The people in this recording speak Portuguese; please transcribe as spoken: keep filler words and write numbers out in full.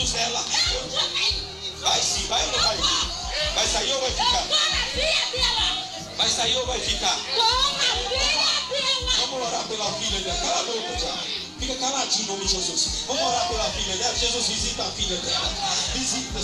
Jesus nela. Vai sim, vai ou não vai? Vai sair ou vai ficar? Vai sair ou vai ficar? Vamos orar pela filha dela. Cala a boca, já. Fica caladinho em nome de Jesus. Vamos orar pela filha dela. Jesus, visita a filha dela. Visita,